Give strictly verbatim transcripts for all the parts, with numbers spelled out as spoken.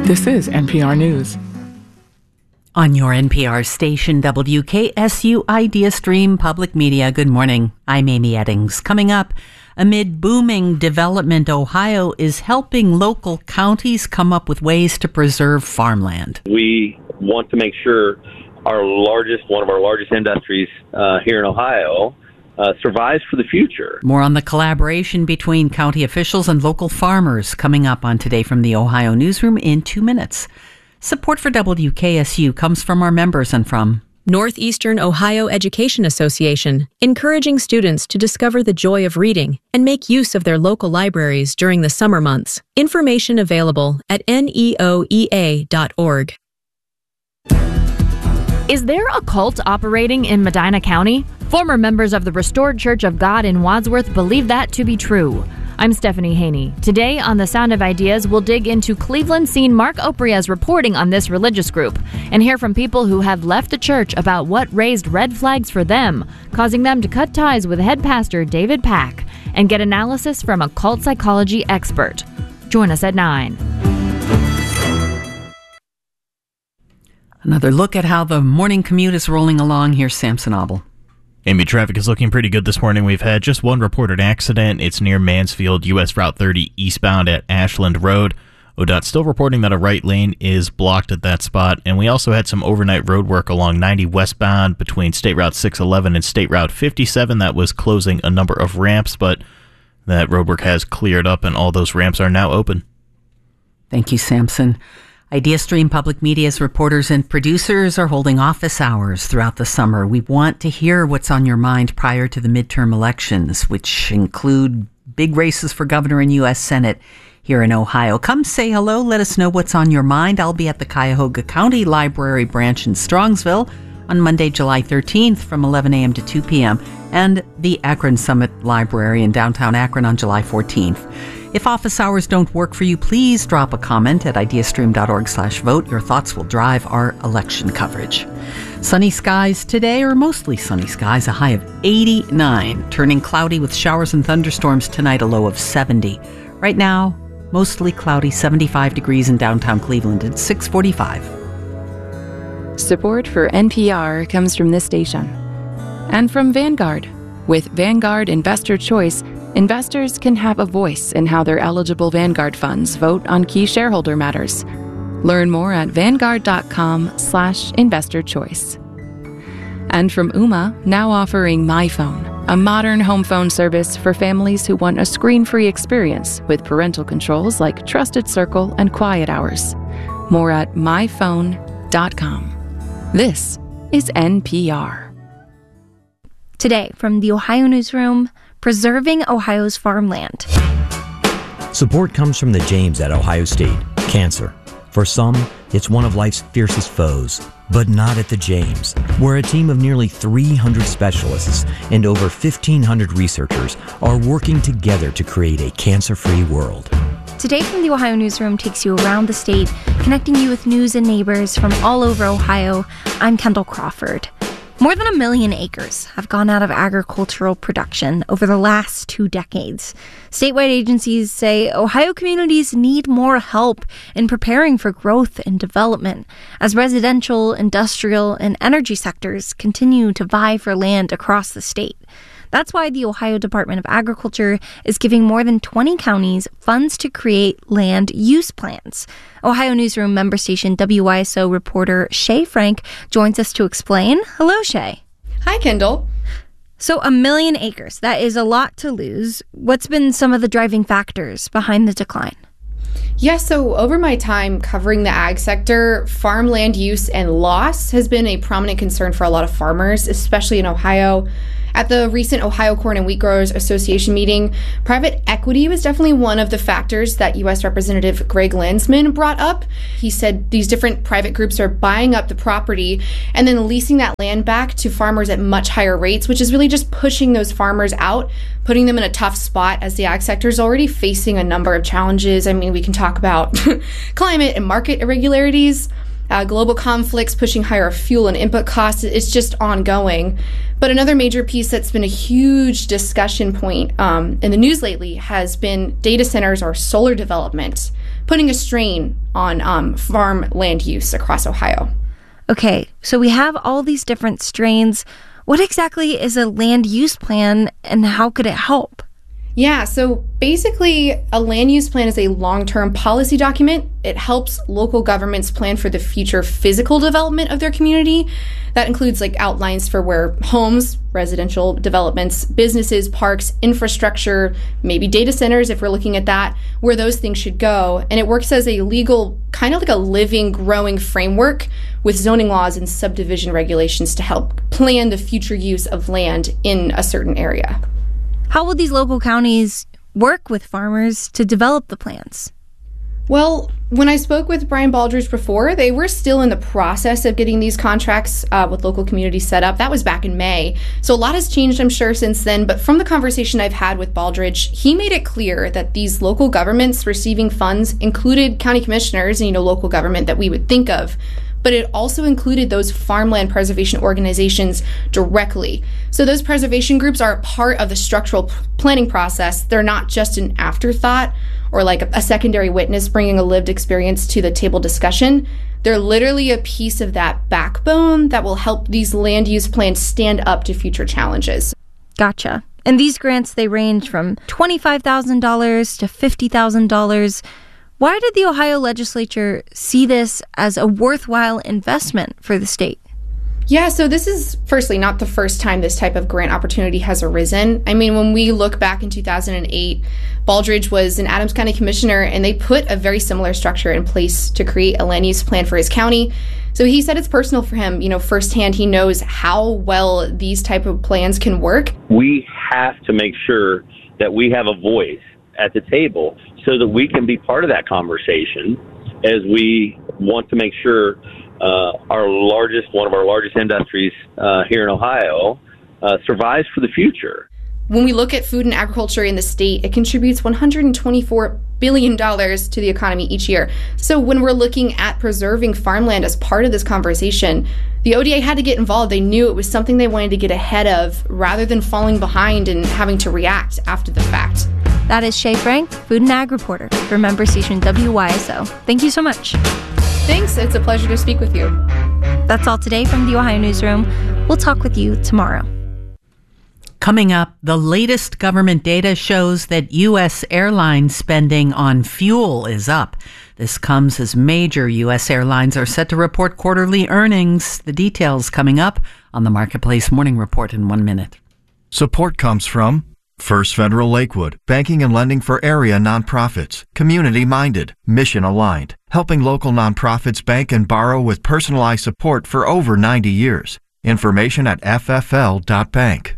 This is N P R News. On your N P R station, W K S U Idea Stream Public Media. Good morning. I'm Amy Eddings. Coming up, amid booming development, Ohio is helping local counties come up with ways to preserve farmland. We want to make sure our largest, one of our largest industries uh, here in Ohio uh, survives for the future. More on the collaboration between county officials and local farmers coming up on Today from the Ohio Newsroom in two minutes. Support for W K S U comes from our members and from Northeastern Ohio Education Association, encouraging students to discover the joy of reading and make use of their local libraries during the summer months. Information available at N E O E A dot org. Is there a cult operating in Medina County? Former members of the Restored Church of God in Wadsworth believe that to be true. I'm Stephanie Haney. Today on The Sound of Ideas, we'll dig into Cleveland scene Mark Opria's reporting on this religious group and hear from people who have left the church about what raised red flags for them, causing them to cut ties with head pastor David Pack, and get analysis from a cult psychology expert. Join us at nine. Another look at how the morning commute is rolling along. Here's Samson Obel. Amy, traffic is looking pretty good this morning. We've had just one reported accident. It's near Mansfield, U S Route thirty eastbound at Ashland Road. O D O T still reporting that a right lane is blocked at that spot. And we also had some overnight road work along ninety westbound between State Route six eleven and State Route fifty-seven. That was closing a number of ramps, but that road work has cleared up and all those ramps are now open. Thank you, Samson. Idea Stream Public Media's reporters and producers are holding office hours throughout the summer. We want to hear what's on your mind prior to the midterm elections, which include big races for governor and U S Senate here in Ohio. Come say hello. Let us know what's on your mind. I'll be at the Cuyahoga County Library branch in Strongsville on Monday, July thirteenth from eleven a.m. to two p.m. and the Akron Summit Library in downtown Akron on July fourteenth. If office hours don't work for you, please drop a comment at ideastream.org slash vote. Your thoughts will drive our election coverage. Sunny skies today, or mostly sunny skies, a high of eighty-nine. Turning cloudy with showers and thunderstorms tonight, a low of seventy. Right now, mostly cloudy, seventy-five degrees in downtown Cleveland at six forty-five. Support for N P R comes from this station and from Vanguard. With Vanguard Investor Choice, investors can have a voice in how their eligible Vanguard funds vote on key shareholder matters. Learn more at vanguard.com slash investor choice. And from Ooma, now offering MyPhone, a modern home phone service for families who want a screen-free experience with parental controls like Trusted Circle and Quiet Hours. More at my phone dot com. This is N P R. Today from the Ohio Newsroom, preserving Ohio's farmland. Support comes from the James at Ohio State. Cancer. For some, it's one of life's fiercest foes, but not at the James, where a team of nearly three hundred specialists and over fifteen hundred researchers are working together to create a cancer-free world. Today from the Ohio Newsroom takes you around the state, connecting you with news and neighbors from all over Ohio. I'm Kendall Crawford. More than a million acres have gone out of agricultural production over the last two decades. Statewide agencies say Ohio communities need more help in preparing for growth and development as residential, industrial, and energy sectors continue to vie for land across the state. That's why the Ohio Department of Agriculture is giving more than twenty counties funds to create land use plans. Ohio Newsroom member station W Y S O reporter Shay Frank joins us to explain. Hello, Shay. Hi, Kendall. So a million acres, that is a lot to lose. What's been some of the driving factors behind the decline? Yeah, so over my time covering the ag sector, farmland use and loss has been a prominent concern for a lot of farmers, especially in Ohio. At the recent Ohio Corn and Wheat Growers Association meeting, private equity was definitely one of the factors that U S Representative Greg Landsman brought up. He said these different private groups are buying up the property and then leasing that land back to farmers at much higher rates, which is really just pushing those farmers out, putting them in a tough spot as the ag sector is already facing a number of challenges. I mean, we can talk about climate and market irregularities, Uh, global conflicts pushing higher fuel and input costs. It's just ongoing. But another major piece that's been a huge discussion point um, in the news lately has been data centers or solar development. putting a strain on um, farm land use across Ohio. Okay, so we have all these different strains. What exactly is a land use plan and how could it help? Yeah, so basically, a land use plan is a long-term policy document. It helps local governments plan for the future physical development of their community. That includes like outlines for where homes, residential developments, businesses, parks, infrastructure, maybe data centers, if we're looking at that, where those things should go. And it works as a legal, kind of like a living, growing framework with zoning laws and subdivision regulations to help plan the future use of land in a certain area. How will these local counties work with farmers to develop the plans? Well, when I spoke with Brian Baldridge before, they were still in the process of getting these contracts uh, with local communities set up. That was back in May. So a lot has changed, I'm sure, since then. But from the conversation I've had with Baldridge, he made it clear that these local governments receiving funds included county commissioners and, you know, local government that we would think of. But it also included those farmland preservation organizations directly. So those preservation groups are a part of the structural p- planning process. They're not just an afterthought or like a, a secondary witness bringing a lived experience to the table discussion. They're literally a piece of that backbone that will help these land use plans stand up to future challenges. Gotcha. And these grants, they range from twenty-five thousand dollars to fifty thousand dollars. Why did the Ohio legislature see this as a worthwhile investment for the state? Yeah, so this is, firstly, not the first time this type of grant opportunity has arisen. I mean, when we look back in two thousand eight, Baldridge was an Adams County commissioner, and they put a very similar structure in place to create a land use plan for his county. So he said it's personal for him. You know, firsthand, he knows how well these type of plans can work. We have to make sure that we have a voice at the table so that we can be part of that conversation as we want to make sure uh, our largest, one of our largest industries uh, here in Ohio uh, survives for the future. When we look at food and agriculture in the state, it contributes one hundred twenty-four billion dollars to the economy each year. So when we're looking at preserving farmland as part of this conversation, the O D A had to get involved. They knew it was something they wanted to get ahead of rather than falling behind and having to react after the fact. That is Shay Frank, Food and Ag reporter for member station W Y S O. Thank you so much. Thanks. It's a pleasure to speak with you. That's all today from the Ohio Newsroom. We'll talk with you tomorrow. Coming up, the latest government data shows that U S airline spending on fuel is up. This comes as major U S airlines are set to report quarterly earnings. The details coming up on the Marketplace Morning Report in one minute. Support comes from First Federal Lakewood, banking and lending for area nonprofits, community-minded, mission-aligned, helping local nonprofits bank and borrow with personalized support for over ninety years. Information at f f l dot bank.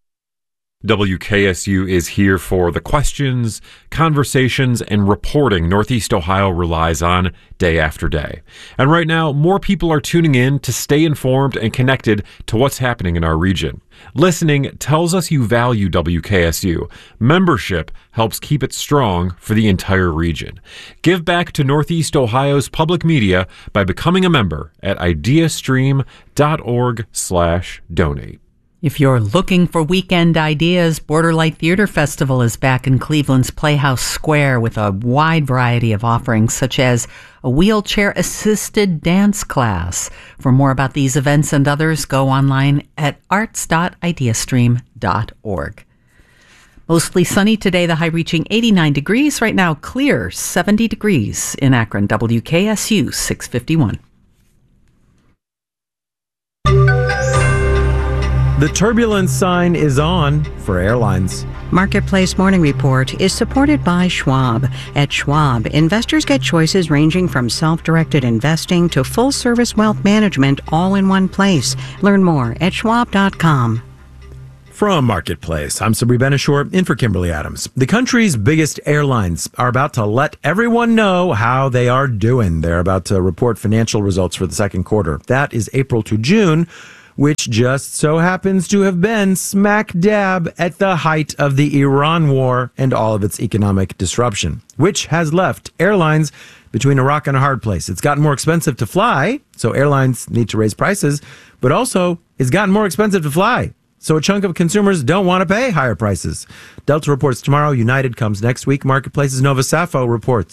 W K S U is here for the questions, conversations, and reporting Northeast Ohio relies on day after day. And right now, more people are tuning in to stay informed and connected to what's happening in our region. Listening tells us you value W K S U. Membership helps keep it strong for the entire region. Give back to Northeast Ohio's public media by becoming a member at ideastream dot org slash donate. If you're looking for weekend ideas, Borderlight Theater Festival is back in Cleveland's Playhouse Square with a wide variety of offerings, such as a wheelchair-assisted dance class. For more about these events and others, go online at arts dot ideastream dot org. Mostly sunny today, the high reaching eighty-nine degrees. Right now, clear, seventy degrees in Akron. W K S U six fifty-one. The turbulence sign is on for airlines. Marketplace Morning Report is supported by Schwab. At Schwab, investors get choices ranging from self-directed investing to full-service wealth management all in one place. Learn more at schwab dot com. From Marketplace, I'm Sabri Benishore in for Kimberly Adams. The country's biggest airlines are about to let everyone know how they are doing. They're about to report financial results for the second quarter. That is April to June, which just so happens to have been smack dab at the height of the Iran war and all of its economic disruption, which has left airlines between a rock and a hard place. It's gotten more expensive to fly, so airlines need to raise prices, but also it's gotten more expensive to fly, so a chunk of consumers don't want to pay higher prices. Delta reports tomorrow. United comes next week. Marketplace's Nova Safo reports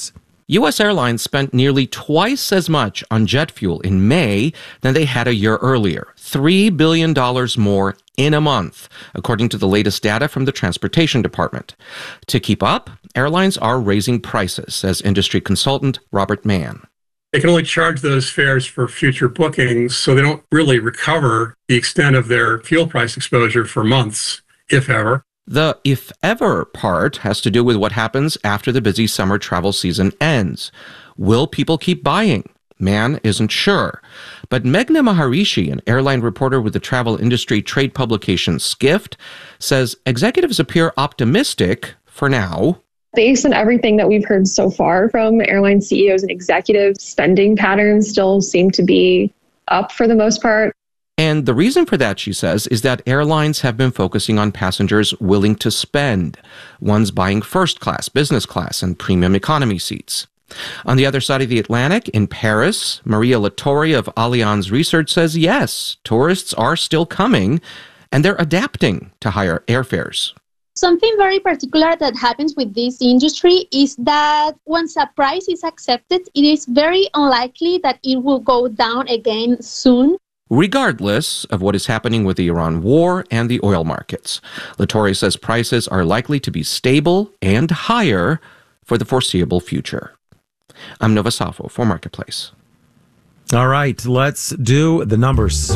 U S airlines spent nearly twice as much on jet fuel in May than they had a year earlier, three billion dollars more in a month, according to the latest data from the Transportation Department. To keep up, airlines are raising prices, says industry consultant Robert Mann. They can only charge those fares for future bookings, so they don't really recover the extent of their fuel price exposure for months, if ever. The if ever part has to do with what happens after the busy summer travel season ends. Will people keep buying? Mann isn't sure. But Meghna Maharishi, an airline reporter with the travel industry trade publication Skift, says executives appear optimistic for now. Based on everything that we've heard so far from airline C E Os and executives, spending patterns still seem to be up for the most part. And the reason for that, she says, is that airlines have been focusing on passengers willing to spend, ones buying first class, business class, and premium economy seats. On the other side of the Atlantic, in Paris, Maria Lattori of Allianz Research says yes, tourists are still coming, and they're adapting to higher airfares. Something very particular that happens with this industry is that once a price is accepted, it is very unlikely that it will go down again soon, regardless of what is happening with the Iran war and the oil markets. Lattori says prices are likely to be stable and higher for the foreseeable future. I'm Nova Safo for Marketplace. All right, let's do the numbers.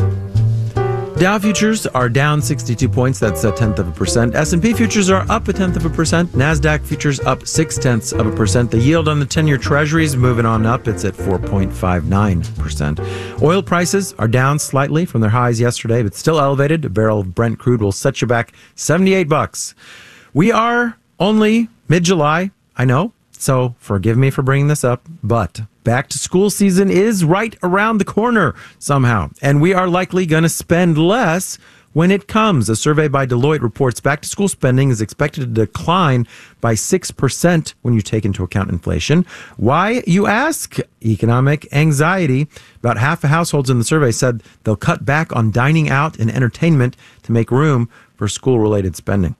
Dow futures are down sixty-two points. That's a tenth of a percent. S and P futures are up a tenth of a percent. NASDAQ futures up six tenths of a percent. The yield on the ten-year Treasury is moving on up. It's at four point five nine percent. Oil prices are down slightly from their highs yesterday, but still elevated. A barrel of Brent crude will set you back seventy-eight bucks. We are only mid-July, I know, so forgive me for bringing this up, but back to school season is right around the corner somehow, and we are likely going to spend less when it comes. A survey by Deloitte reports back to school spending is expected to decline by six percent when you take into account inflation. Why, you ask? Economic anxiety. About half the households in the survey said they'll cut back on dining out and entertainment to make room for school-related spending.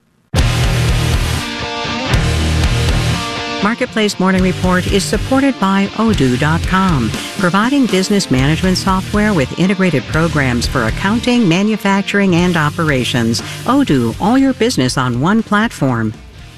Marketplace Morning Report is supported by Odoo dot com, providing business management software with integrated programs for accounting, manufacturing, and operations. Odoo, all your business on one platform.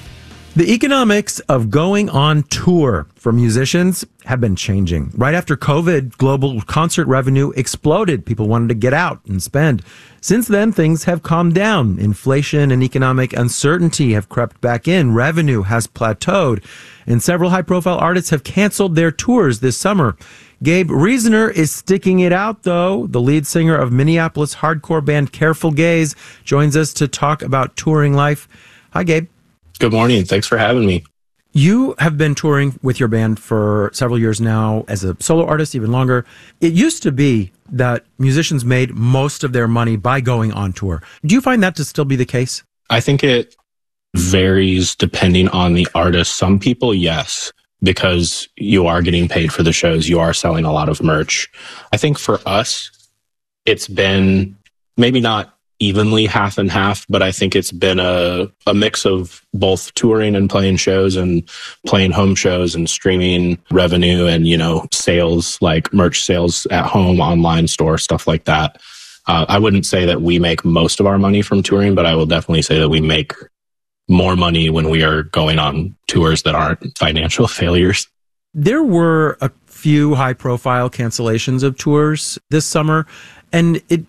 The economics of going on tour for musicians have been changing. Right after COVID, global concert revenue exploded. People wanted to get out and spend. Since then, things have calmed down. Inflation and economic uncertainty have crept back in. Revenue has plateaued. And several high-profile artists have canceled their tours this summer. Gabe Reasoner is sticking it out, though. The lead singer of Minneapolis hardcore band Careful Gaze joins us to talk about touring life. Hi, Gabe. Good morning. Thanks for having me. You have been touring with your band for several years now, as a solo artist, even longer. It used to be that musicians made most of their money by going on tour. Do you find that to still be the case? I think it varies depending on the artist. Some people, yes, because you are getting paid for the shows. You are selling a lot of merch. I think for us, it's been maybe not evenly half and half, but I think it's been a, a mix of both touring and playing shows and playing home shows and streaming revenue and, you know, sales, like merch sales at home, online store, stuff like that. Uh, I wouldn't say that we make most of our money from touring, but I will definitely say that we make more money when we are going on tours that aren't financial failures. There were a few high profile cancellations of tours this summer, and it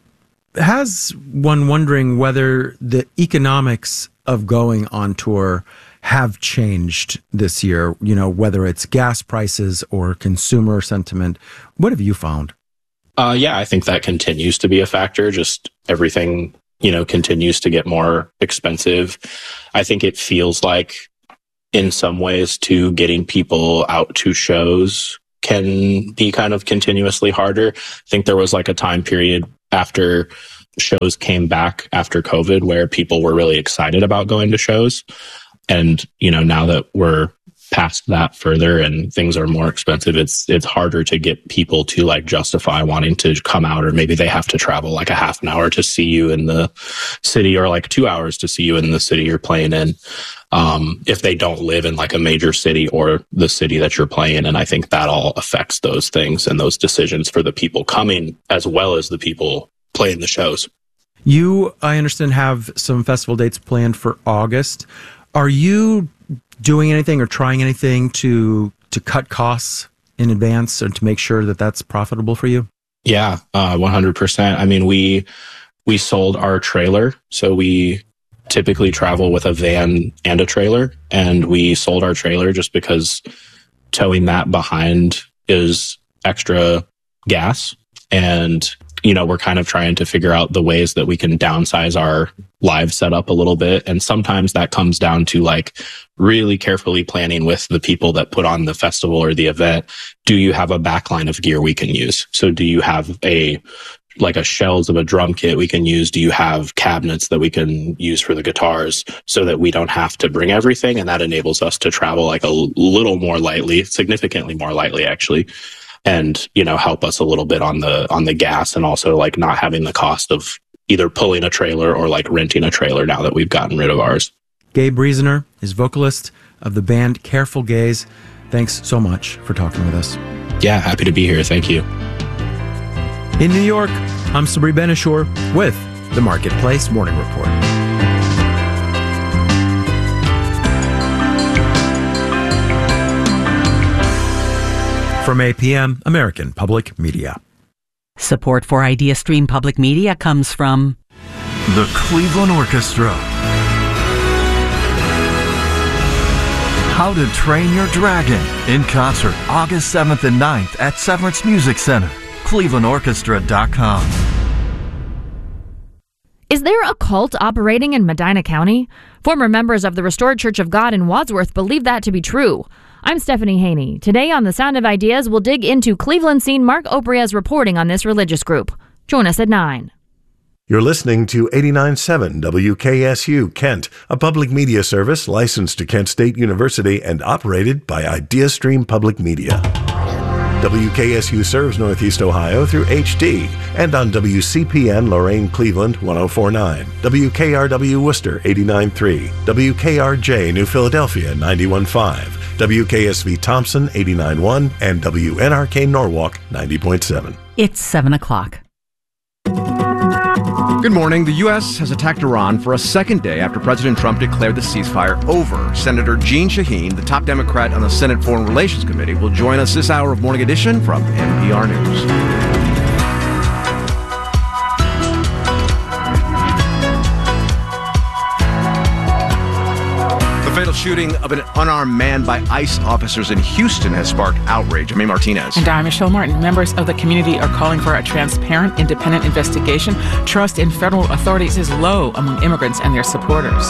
has one wondering whether the economics of going on tour have changed this year, you know, whether it's gas prices or consumer sentiment. What have you found? Uh, yeah, I think that continues to be a factor. Just everything, you know, continues to get more expensive. I think it feels like in some ways too, getting people out to shows can be kind of continuously harder. I think there was like a time period after shows came back after COVID where people were really excited about going to shows. And, you know, now that we're past that further and things are more expensive, it's it's harder to get people to like justify wanting to come out, or maybe they have to travel like a half an hour to see you in the city, or like two hours to see you in the city you're playing in. um, if they don't live in like a major city or the city that you're playing. And I think that all affects those things and those decisions for the people coming as well as the people playing the shows. You, I understand, have some festival dates planned for August. Are you doing anything or trying anything to to cut costs in advance and to make sure that that's profitable for you? Yeah, uh, one hundred percent. I mean, we we sold our trailer, so we typically travel with a van and a trailer, and we sold our trailer just because towing that behind is extra gas. And, you know, we're kind of trying to figure out the ways that we can downsize our live setup a little bit. And sometimes that comes down to like really carefully planning with the people that put on the festival or the event. Do you have a backline of gear we can use? So do you have a like a shells of a drum kit we can use? Do you have cabinets that we can use for the guitars so that we don't have to bring everything? And that enables us to travel like a little more lightly, significantly more lightly actually, and, you know, help us a little bit on the on the gas, and also like not having the cost of either pulling a trailer or like renting a trailer now that we've gotten rid of ours. Gabe Reasoner is vocalist of the band Careful Gaze. Thanks so much for talking with us. Yeah, happy to be here. Thank you. In New York, I'm Sabri Ben-Achour with the Marketplace Morning Report. From A P M, American Public Media. Support for IdeaStream Public Media comes from the Cleveland Orchestra. How to Train Your Dragon in concert August seventh and ninth at Severance Music Center. Cleveland Orchestra dot com. Is there a cult operating in Medina County? Former members of the Restored Church of God in Wadsworth believe that to be true. I'm Stephanie Haney. Today on The Sound of Ideas, we'll dig into Cleveland scene Mark Obria's reporting on this religious group. Join us at nine. You're listening to eighty-nine point seven W K S U Kent, a public media service licensed to Kent State University and operated by IdeaStream Public Media. W K S U serves Northeast Ohio through H D and on W C P N Lorain Cleveland one oh four point nine, W K R W Worcester eighty-nine point three, W K R J New Philadelphia ninety-one point five, W K S V Thompson eighty-nine point one, and W N R K Norwalk ninety point seven. It's seven o'clock. Good morning. The U S has attacked Iran for a second day after President Trump declared the ceasefire over. Senator Jeanne Shaheen, the top Democrat on the Senate Foreign Relations Committee, will join us this hour of Morning Edition from N P R News. The fatal shooting of an unarmed man by ICE officers in Houston has sparked outrage. Amy Martinez. And I'm Michelle Martin. Members of the community are calling for a transparent, independent investigation. Trust in federal authorities is low among immigrants and their supporters.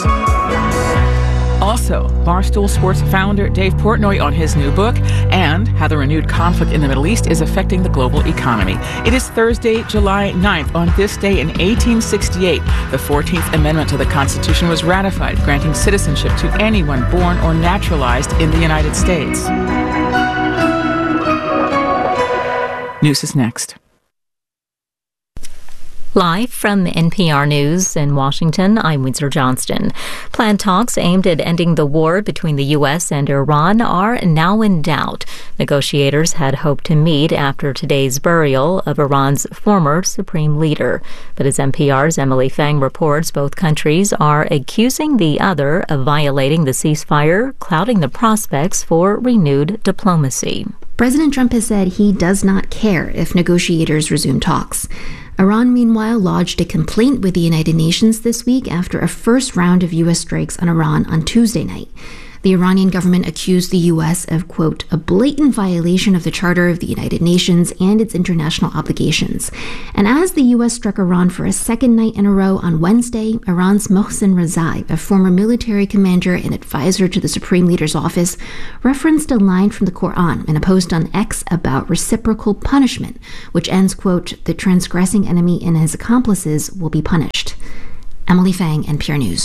Also, Barstool Sports founder Dave Portnoy on his new book, and how the renewed conflict in the Middle East is affecting the global economy. It is Thursday, July ninth. On this day in eighteen sixty-eight, the fourteenth Amendment to the Constitution was ratified, granting citizenship to anyone born or naturalized in the United States. News is next. Live from N P R News in Washington, I'm Windsor Johnston. Planned talks aimed at ending the war between the U S and Iran are now in doubt. Negotiators had hoped to meet after today's burial of Iran's former supreme leader. But as N P R's Emily Fang reports, both countries are accusing the other of violating the ceasefire, clouding the prospects for renewed diplomacy. President Trump has said he does not care if negotiators resume talks. Iran, meanwhile, lodged a complaint with the United Nations this week after a first round of U S strikes on Iran on Tuesday night. The Iranian government accused the U S of, quote, a blatant violation of the Charter of the United Nations and its international obligations. And as the U S struck Iran for a second night in a row on Wednesday, Iran's Mohsen Rezai, a former military commander and advisor to the Supreme Leader's office, referenced a line from the Quran in a post on X about reciprocal punishment, which ends, quote, the transgressing enemy and his accomplices will be punished. Emily Fang, N P R News.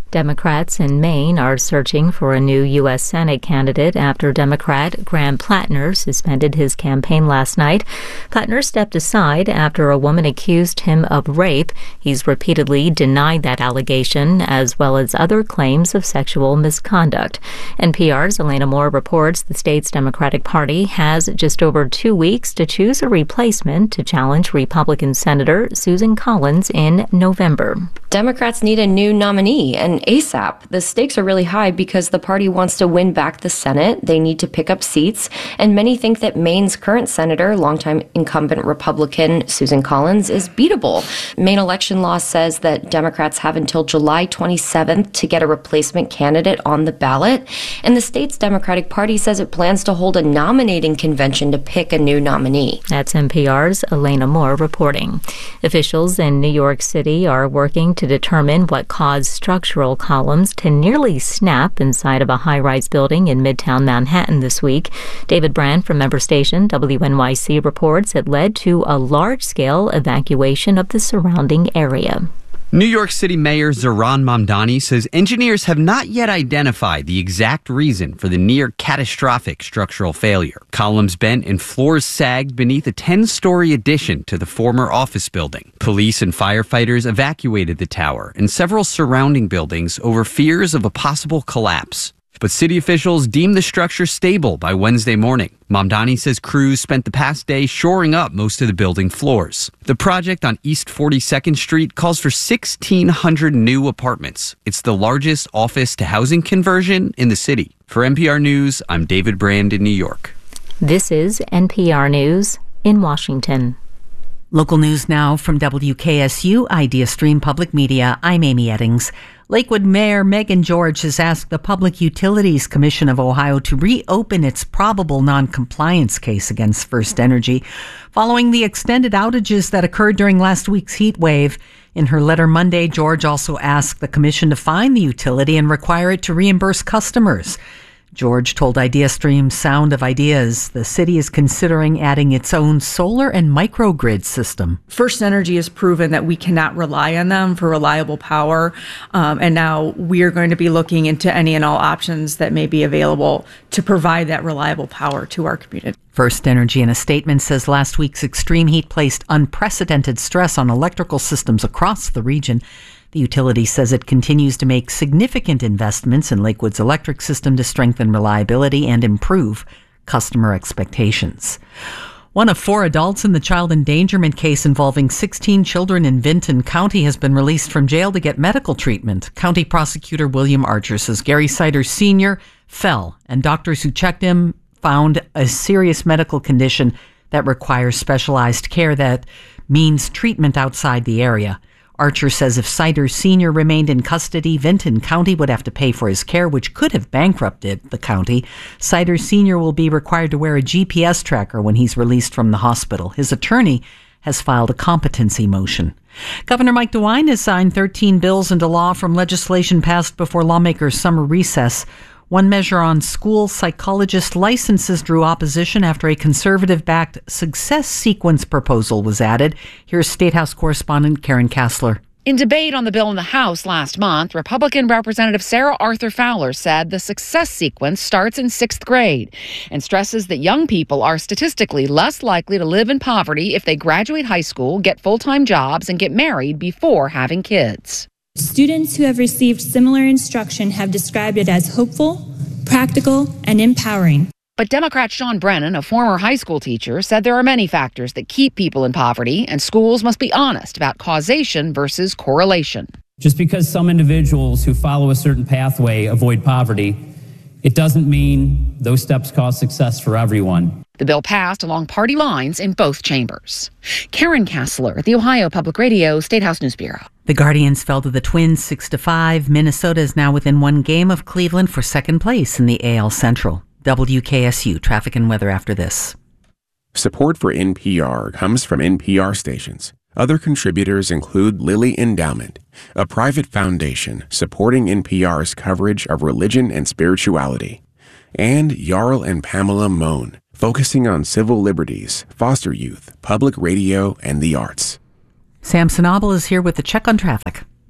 Democrats in Maine are searching for a new U S Senate candidate after Democrat Graham Plattner suspended his campaign last night. Plattner stepped aside after a woman accused him of rape. He's repeatedly denied that allegation, as well as other claims of sexual misconduct. N P R's Elena Moore reports the state's Democratic Party has just over two weeks to choose a replacement to challenge Republican Senator Susan Collins in November. Democrats need a new nominee, and ASAP. The stakes are really high because the party wants to win back the Senate. They need to pick up seats, and many think that Maine's current senator, longtime incumbent Republican Susan Collins, is beatable. Maine election law says that Democrats have until July twenty-seventh to get a replacement candidate on the ballot, and the state's Democratic Party says it plans to hold a nominating convention to pick a new nominee. That's N P R's Elena Moore reporting. Officials in New York City are working to determine what caused structural columns to nearly snap inside of a high-rise building in Midtown Manhattan this week. David Brand from member station W N Y C reports it led to a large-scale evacuation of the surrounding area. New York City Mayor Zohran Mamdani says engineers have not yet identified the exact reason for the near-catastrophic structural failure. Columns bent and floors sagged beneath a ten-story addition to the former office building. Police and firefighters evacuated the tower and several surrounding buildings over fears of a possible collapse. But city officials deemed the structure stable by Wednesday morning. Mamdani says crews spent the past day shoring up most of the building floors. The project on East forty-second Street calls for sixteen hundred new apartments. It's the largest office-to-housing conversion in the city. For N P R News, I'm David Brand in New York. This is N P R News in Washington. Local news now from W K S U Idea Stream Public Media. I'm Amy Eddings. Lakewood Mayor Megan George has asked the Public Utilities Commission of Ohio to reopen its probable noncompliance case against First Energy following the extended outages that occurred during last week's heat wave. In her letter Monday, George also asked the commission to fine the utility and require it to reimburse customers. George told IdeaStream Sound of Ideas the city is considering adding its own solar and microgrid system. First Energy has proven that we cannot rely on them for reliable power, um, and now we are going to be looking into any and all options that may be available to provide that reliable power to our community. First Energy, in a statement, says last week's extreme heat placed unprecedented stress on electrical systems across the region. The utility says it continues to make significant investments in Lakewood's electric system to strengthen reliability and improve customer expectations. One of four adults in the child endangerment case involving sixteen children in Vinton County has been released from jail to get medical treatment. County Prosecutor William Archer says Gary Siders Senior fell, and doctors who checked him found a serious medical condition that requires specialized care that means treatment outside the area. Archer says if Siders Senior remained in custody, Vinton County would have to pay for his care, which could have bankrupted the county. Siders Senior will be required to wear a G P S tracker when he's released from the hospital. His attorney has filed a competency motion. Governor Mike DeWine has signed thirteen bills into law from legislation passed before lawmakers' summer recess. One measure on school psychologist licenses drew opposition after a conservative-backed success sequence proposal was added. Here's State House correspondent Karen Kassler. In debate on the bill in the House last month, Republican Representative Sarah Arthur Fowler said the success sequence starts in sixth grade and stresses that young people are statistically less likely to live in poverty if they graduate high school, get full-time jobs, and get married before having kids. Students who have received similar instruction have described it as hopeful, practical, and empowering. But Democrat Sean Brennan, a former high school teacher, said there are many factors that keep people in poverty, and schools must be honest about causation versus correlation. Just because some individuals who follow a certain pathway avoid poverty, it doesn't mean those steps cause success for everyone. The bill passed along party lines in both chambers. Karen Kassler, the Ohio Public Radio State House News Bureau. The Guardians fell to the Twins six to five. Minnesota is now within one game of Cleveland for second place in the A L Central. W K S U traffic and weather after this. Support for N P R comes from N P R stations. Other contributors include Lilly Endowment, a private foundation supporting N P R's coverage of religion and spirituality, and Jarl and Pamela Mohn, focusing on civil liberties, foster youth, public radio, and the arts. Sam Sanabel is here with the check on traffic.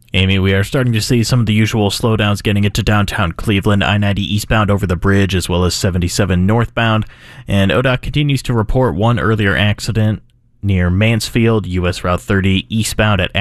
Amy, we are starting to see some of the usual slowdowns getting into downtown Cleveland, I ninety eastbound over the bridge, as well as seventy-seven northbound. And O D O T continues to report one earlier accident near Mansfield, U S Route thirty eastbound at